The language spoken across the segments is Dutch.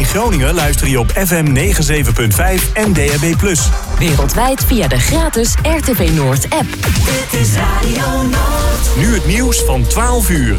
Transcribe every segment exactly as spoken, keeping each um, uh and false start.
Groningen luister je op F M negenenzeventig punt vijf en D A B plus. Wereldwijd via de gratis R T V Noord app. Dit is Radio Noord. Nu het nieuws van twaalf uur.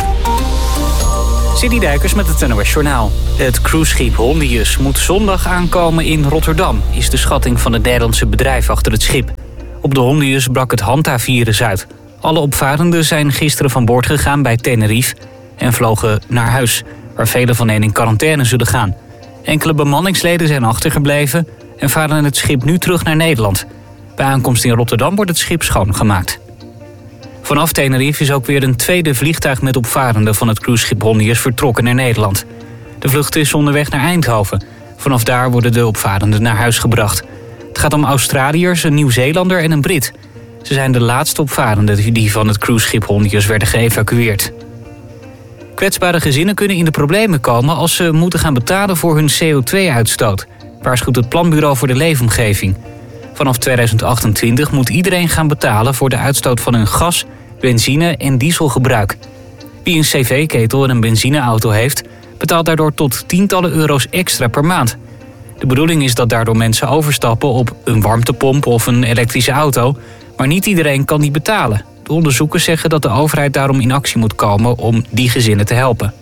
City Dijkers met het N O S Journaal. Het cruiseschip Hondius moet zondag aankomen in Rotterdam, is de schatting van het Nederlandse bedrijf achter het schip. Op de Hondius brak het Hanta-virus uit. Alle opvarenden zijn gisteren van boord gegaan bij Tenerife en vlogen naar huis, waar velen van hen in quarantaine zullen gaan. Enkele bemanningsleden zijn achtergebleven en varen het schip nu terug naar Nederland. Bij aankomst in Rotterdam wordt het schip schoongemaakt. Vanaf Tenerife is ook weer een tweede vliegtuig met opvarenden van het cruiseschip Hondius vertrokken naar Nederland. De vlucht is onderweg naar Eindhoven. Vanaf daar worden de opvarenden naar huis gebracht. Het gaat om Australiërs, een Nieuw-Zeelander en een Brit. Ze zijn de laatste opvarenden die van het cruiseschip Hondius werden geëvacueerd. Kwetsbare gezinnen kunnen in de problemen komen als ze moeten gaan betalen voor hun C O twee uitstoot, waarschuwt het Planbureau voor de Leefomgeving. Vanaf tweeduizend achtentwintig moet iedereen gaan betalen voor de uitstoot van hun gas, benzine en dieselgebruik. Wie een cv-ketel en een benzineauto heeft, betaalt daardoor tot tientallen euro's extra per maand. De bedoeling is dat daardoor mensen overstappen op een warmtepomp of een elektrische auto, maar niet iedereen kan die betalen. De onderzoekers zeggen dat de overheid daarom in actie moet komen om die gezinnen te helpen.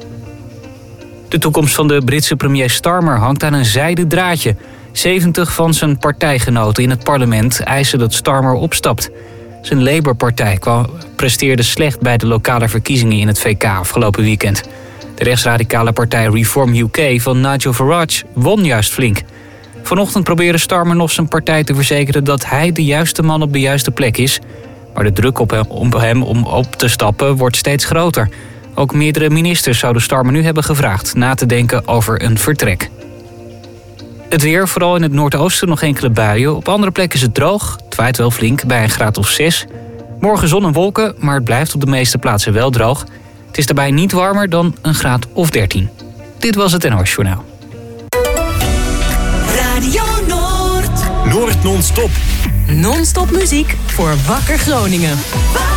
De toekomst van de Britse premier Starmer hangt aan een zijden draadje. zeventig van zijn partijgenoten in het parlement eisen dat Starmer opstapt. Zijn Labour-partij kwam, presteerde slecht bij de lokale verkiezingen in het V K afgelopen weekend. De rechtsradicale partij Reform U K van Nigel Farage won juist flink. Vanochtend probeerde Starmer nog zijn partij te verzekeren dat hij de juiste man op de juiste plek is. Maar de druk op hem, op hem om op te stappen wordt steeds groter. Ook meerdere ministers zouden Starmer nu hebben gevraagd na te denken over een vertrek. Het weer, vooral in het noordoosten nog enkele buien. Op andere plekken is het droog. Het waait wel flink bij een graad of zes. Morgen zon en wolken, maar het blijft op de meeste plaatsen wel droog. Het is daarbij niet warmer dan een graad of dertien. Dit was het N O S Journaal. Radio Noord. Noord non-stop. Non-stop muziek voor Wakker Groningen.